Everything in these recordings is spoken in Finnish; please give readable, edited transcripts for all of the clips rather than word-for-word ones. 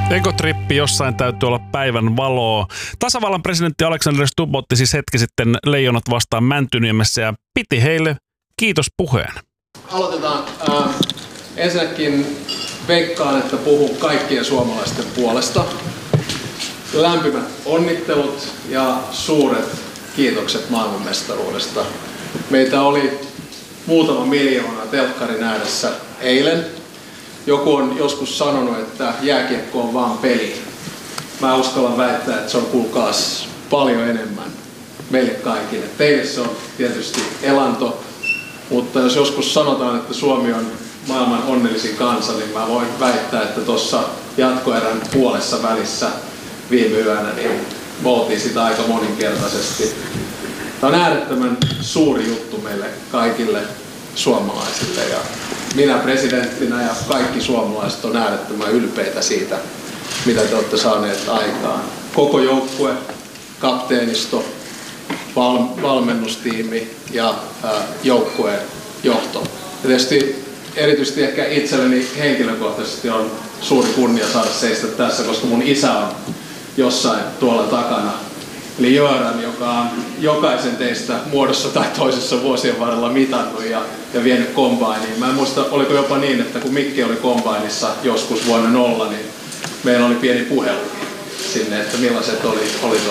Ekotrippi, jossain täytyy olla päivän valoa. Tasavallan presidentti Alexander Stubb otti siis hetki sitten Leijonat vastaan Mäntyniemessä ja piti heille kiitospuheen. Aloitetaan. Ensinnäkin veikkaan, että puhun kaikkien suomalaisten puolesta. Lämpimät onnittelut ja suuret kiitokset maailmanmestaruudesta. Meitä oli muutama miljoona telkkarin ääressä eilen. Joku on joskus sanonut, että jääkiekko on vaan peli. Mä uskallan väittää, että se on kuulkaas paljon enemmän meille kaikille. Teille se on tietysti elanto, mutta jos joskus sanotaan, että Suomi on maailman onnellisin kansa, niin mä voin väittää, että tuossa jatkoerän puolessa välissä viime yönä niin me oltiin sitä aika moninkertaisesti. Tämä on äärettömän suuri juttu meille kaikille suomalaisille ja minä presidenttinä ja kaikki suomalaiset on äärettömän ylpeitä siitä, mitä te olette saaneet aikaan. Koko joukkue, kapteenisto, valmennustiimi ja joukkueen johto. Ja tietysti erityisesti ehkä itselleni henkilökohtaisesti on suuri kunnia saada seistä tässä, koska mun isä on jossain tuolla takana. Eli Jöran, joka on jokaisen teistä muodossa tai toisessa vuosien varrella mitannut ja vienyt kombainiin. Mä en muista, oliko jopa niin, että kun Mikki oli kombainissa joskus vuonna 0, niin meillä oli pieni puhelu sinne, että millaiset oli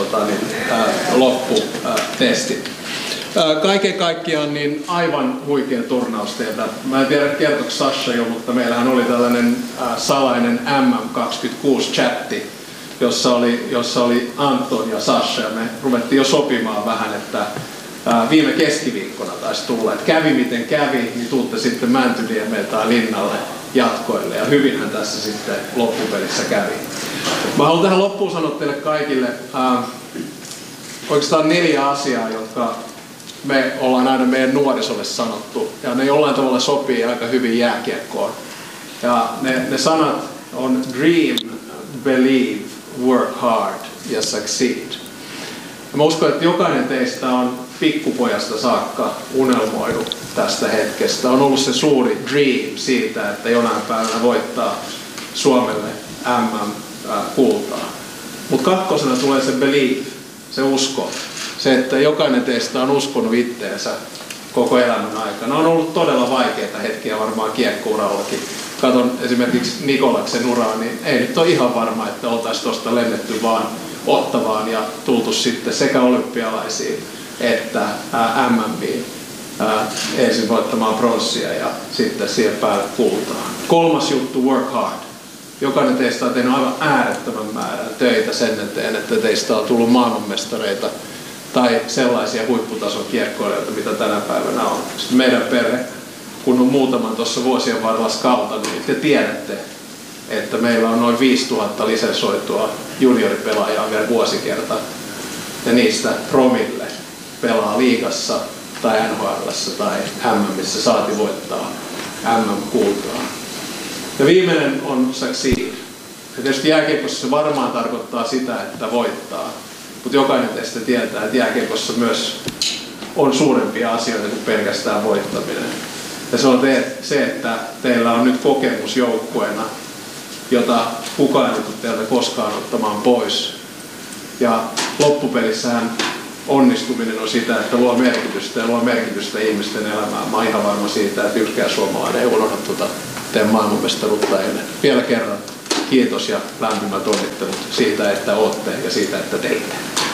lopputestit. Kaiken kaikkiaan niin aivan huikea turnaus teiltä. Mä en tiedä kertoiko Sasha jo, mutta meillähän oli tällainen salainen MM26-chatti, jossa oli Anton ja Sasha, ja me ruvettiin jo sopimaan vähän, että viime keskiviikkona taisi tulla, että kävi miten kävi, niin tuutte sitten Mäntyniemeen tai Linnalle jatkoille, ja hyvinhän tässä sitten loppupelissä kävi. Mä haluan tähän loppuun sanoa teille kaikille oikeastaan 4 asiaa, jotka me ollaan aina meidän nuorisolle sanottu, ja ne jollain tavalla sopii aika hyvin jääkiekkoon. Ja ne sanat on dream, believe, work hard ja succeed. Ja mä uskon, että jokainen teistä on pikkupojasta saakka unelmoinut tästä hetkestä. On ollut se suuri dream siitä, että jonain päivänä voittaa Suomelle MM-kultaa. Mutta kakkosena tulee se believe, se usko. Se, että jokainen teistä on uskonut itteensä koko elämän aikana. On ollut todella vaikeita hetkiä varmaan kiekkourallakin. Katon esimerkiksi Nikolaksen uraa, niin ei nyt ole ihan varma, että oltaisiin tuosta lennetty vaan Ottavaan ja tultu sitten sekä olympialaisiin että MM:iin ensin voittamaan pronssia ja sitten siihen päälle kultaa. 3. juttu, work hard. Jokainen teistä on tehnyt aivan äärettömän määrän töitä sen eteen, että teistä on tullut maailmanmestareita tai sellaisia huipputason kiekkoilijoita, mitä tänä päivänä on. Sitten meidän perhe, kun on muutaman tuossa vuosien varrella skautannut, niin te tiedätte, että meillä on noin 5000 lisensoitua junioripelaajaa vielä vuosikerta. Ja niistä promille pelaa liigassa tai NHL:ssä tai MM:issä saati voittaa MM-kultaa. Ja viimeinen on succeed. Ja tietysti jääkiekossa se varmaan tarkoittaa sitä, että voittaa. Mutta jokainen teistä tietää, että jääkiekossa myös on suurempia asioita kuin pelkästään voittaminen. Ja se on se, että teillä on nyt kokemus joukkueena, jota kukaan ei tule teiltä koskaan ottamaan pois. Ja loppupelissähän onnistuminen on sitä, että luo merkitystä ihmisten elämään. Mä oon ihan varma siitä, että yksikään suomalainen ei unohda teidän maailmanmestaruutta eilen. Vielä kerran kiitos ja lämpimät onnittelut siitä, että ootte ja siitä, että teitte.